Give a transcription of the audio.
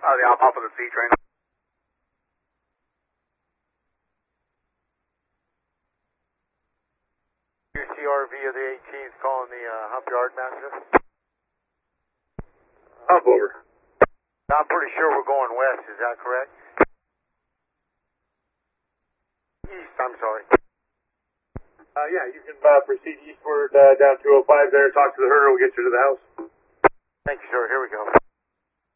The Alpha the C train. Your CRV of the 18th calling the hump yard master. Up over. I'm pretty sure we're going west, is that correct? East, I'm sorry. Yeah, you can proceed eastward down 205 there, talk to the herder, we'll get you to the house. Thank you, sir. Here we go.